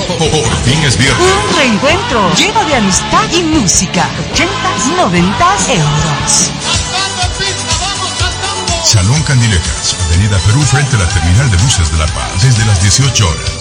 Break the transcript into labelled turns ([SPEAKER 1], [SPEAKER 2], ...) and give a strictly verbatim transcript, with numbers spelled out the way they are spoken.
[SPEAKER 1] Por fin es viernes.
[SPEAKER 2] Un reencuentro lleno de amistad y música. Ochentas, noventas, euros.
[SPEAKER 1] Salón Candilejas, Avenida Perú, frente a la Terminal de Buses de La Paz, desde las dieciocho horas.